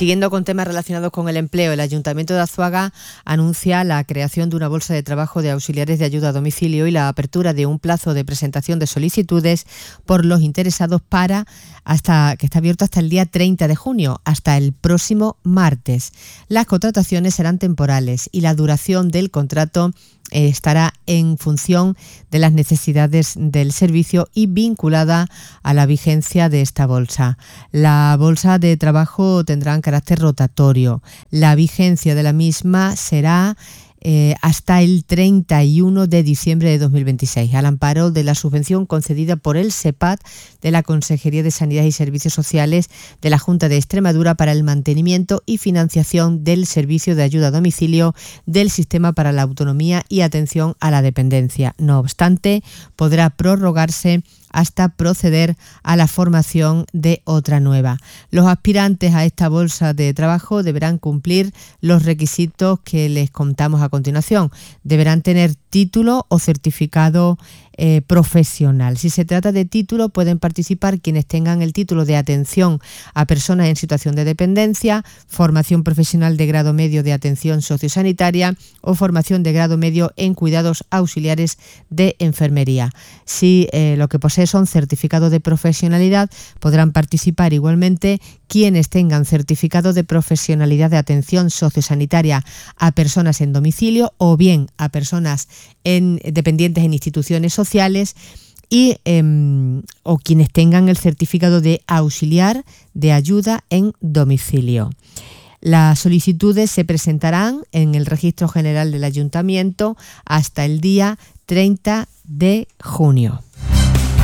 Siguiendo con temas relacionados con el empleo, el Ayuntamiento de Azuaga anuncia la creación de una bolsa de trabajo de auxiliares de ayuda a domicilio y la apertura de un plazo de presentación de solicitudes por los interesados que está abierto hasta el día 30 de junio, hasta el próximo martes. Las contrataciones serán temporales y la duración del contrato estará en función de las necesidades del servicio y vinculada a la vigencia de esta bolsa. La bolsa de trabajo tendrá carácter rotatorio. La vigencia de la misma será hasta el 31 de diciembre de 2026, al amparo de la subvención concedida por el SEPAD de la Consejería de Sanidad y Servicios Sociales de la Junta de Extremadura para el mantenimiento y financiación del servicio de ayuda a domicilio del Sistema para la Autonomía y Atención a la Dependencia. No obstante, podrá prorrogarse hasta proceder a la formación de otra nueva. Los aspirantes a esta bolsa de trabajo deberán cumplir los requisitos que les contamos a continuación. Deberán tener título o certificado profesional. Si se trata de título, pueden participar quienes tengan el título de atención a personas en situación de dependencia, formación profesional de grado medio de atención sociosanitaria o formación de grado medio en cuidados auxiliares de enfermería. Si lo que posee son certificados de profesionalidad, podrán participar igualmente quienes tengan certificado de profesionalidad de atención sociosanitaria a personas en domicilio o bien a personas dependientes en instituciones sociales y o quienes tengan el certificado de auxiliar de ayuda en domicilio. Las solicitudes se presentarán en el Registro General del Ayuntamiento hasta el día 30 de junio.